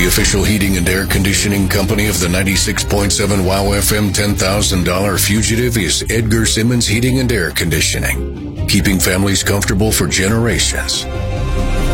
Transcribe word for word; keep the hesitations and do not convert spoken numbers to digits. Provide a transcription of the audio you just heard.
official heating and air conditioning company of the ninety-six point seven WOW F M ten thousand dollars fugitive is Edgar Simmons Heating and Air Conditioning, keeping families comfortable for generations.